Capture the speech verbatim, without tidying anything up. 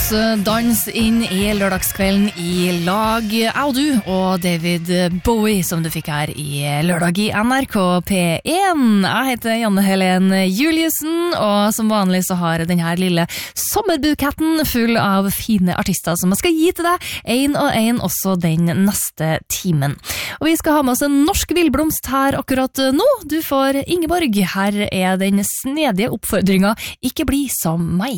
oss dans inn i lørdagskvelden i lag, jeg og du og David Bowie, som du fikk her i lørdag i N R K P én. Jeg heter Janne Helen Juliussen, og som vanlig så har jeg denne lille sommerbuketten full av fine artister som jeg skal gi til deg, en og en også den neste timen. Og vi skal ha med oss en norsk villblomst her akkurat nå. Du får Ingeborg. Her er den snedige oppfordringen: ikke bli som meg.